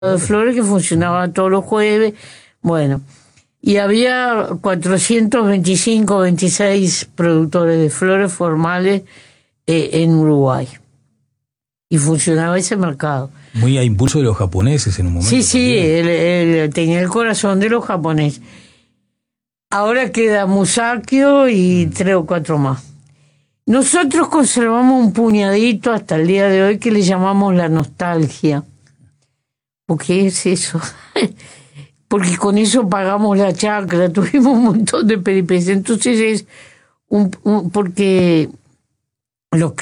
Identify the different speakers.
Speaker 1: de flores que funcionaba todos los jueves. Bueno, y había 425, 26 productores de flores formales en Uruguay. Y funcionaba ese mercado.
Speaker 2: Muy a impulso de los japoneses en un momento.
Speaker 1: Sí, él tenía el corazón de los japoneses. Ahora queda Musakio y 3 o 4 más. Nosotros conservamos un puñadito hasta el día de hoy que le llamamos la nostalgia. ¿Por qué es eso? Porque con eso pagamos la chacra, tuvimos un montón de peripecias. Entonces es porque los